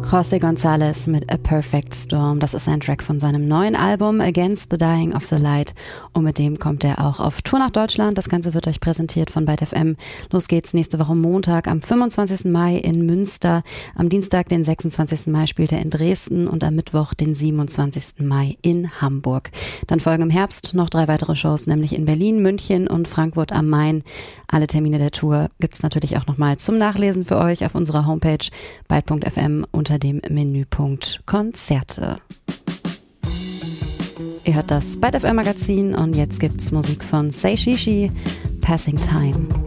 José González mit A Perfect Storm. Das ist ein Track von seinem neuen Album Against the Dying of the Light. Und mit dem kommt er auch auf Tour nach Deutschland. Das Ganze wird euch präsentiert von Byte FM. Los geht's nächste Woche Montag am 25. Mai in Münster. Am Dienstag, den 26. Mai, spielt er in Dresden und am Mittwoch, den 27. Mai in Hamburg. Dann folgen im Herbst noch 3 weitere Shows, nämlich in Berlin, München und Frankfurt am Main. Alle Termine der Tour gibt's natürlich auch nochmal zum Nachlesen für euch auf unserer Homepage byte.fm unter dem Menüpunkt Konzerte. Ihr hört das Byte FM Magazin und jetzt gibt's Musik von Say Shishi, Passing Time.